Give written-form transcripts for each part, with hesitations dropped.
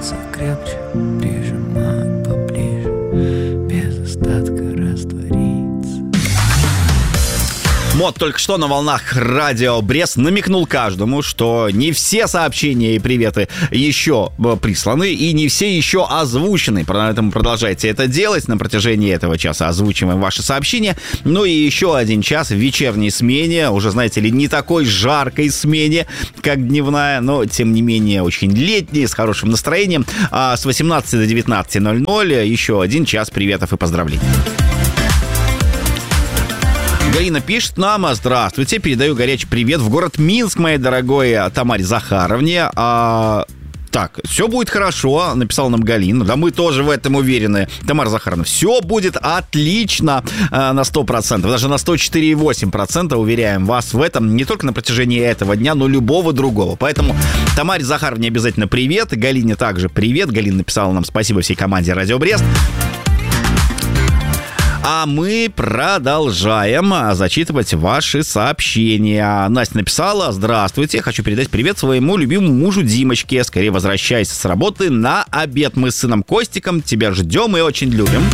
становится крепче, прижимают поближе, без остатка раствориться. Мод только что на волнах радио Брест намекнул каждому, что не все сообщения и приветы еще присланы и не все еще озвучены. Поэтому продолжайте это делать. На протяжении этого часа озвучиваем ваши сообщения. Ну и еще один час в вечерней смене. Уже, знаете ли, не такой жаркой смене, как дневная, но, тем не менее, очень летней, с хорошим настроением. А с 18 до 19:00 еще один час приветов и поздравлений. Галина пишет нам: здравствуйте, передаю горячий привет в город Минск моей дорогой Тамаре Захаровне. Так, все будет хорошо, написала нам Галина. Да мы тоже в этом уверены, Тамара Захаровна. Все будет отлично на 100%, даже на 104,8% уверяем вас в этом. Не только на протяжении этого дня, но любого другого. Поэтому Тамаре Захаровне обязательно привет. Галине также привет. Галина написала нам спасибо всей команде «Радио Брест». А мы продолжаем зачитывать ваши сообщения. Настя написала: здравствуйте, хочу передать привет своему любимому мужу Димочке. Скорее возвращайся с работы на обед. Мы с сыном Костиком тебя ждем и очень любим.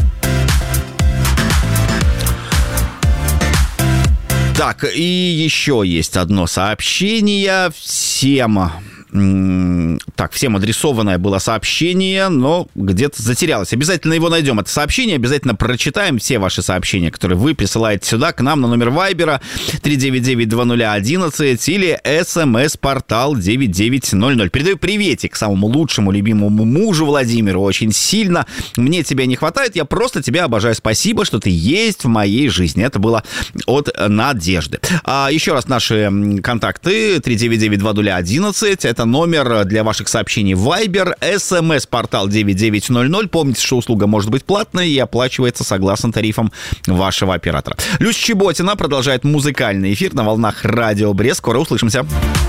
Так, и еще есть одно сообщение. Всем адресованное было сообщение, но где-то затерялось. Обязательно его найдем, это сообщение, обязательно прочитаем все ваши сообщения, которые вы присылаете сюда, к нам на номер Вайбера 399-2011 или СМС-портал 9900. Передаю приветик самому лучшему, любимому мужу Владимиру очень сильно. Мне тебя не хватает, я просто тебя обожаю. Спасибо, что ты есть в моей жизни. Это было от Надежды. Еще раз наши контакты 399-2011. Это номер для ваших сообщений в Viber, СМС-портал 9900. Помните, что услуга может быть платной и оплачивается согласно тарифам вашего оператора. Люся Чеботина продолжает музыкальный эфир на волнах радио Брест. Скоро услышимся.